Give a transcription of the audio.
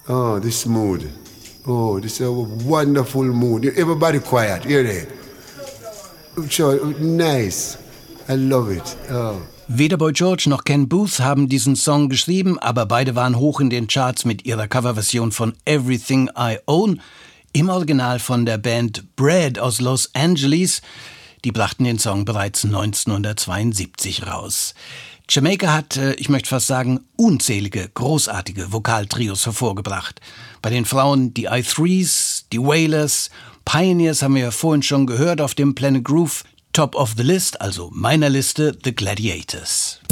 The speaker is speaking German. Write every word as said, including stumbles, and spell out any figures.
Oh, this mood. Oh, this is a wonderful mood. Everybody quiet, hear that? Sure, nice. I love it. Oh. Weder Boy George noch Ken Booth haben diesen Song geschrieben, aber beide waren hoch in den Charts mit ihrer Coverversion von Everything I Own, im Original von der Band Bread aus Los Angeles. Die brachten den Song bereits neunzehnhundertzweiundsiebzig raus. Jamaica hat, ich möchte fast sagen, unzählige, großartige Vokaltrios hervorgebracht. Bei den Frauen die I Threes, die Wailers, Pioneers haben wir ja vorhin schon gehört auf dem Planet Groove. Top of the List, also meiner Liste, The Gladiators.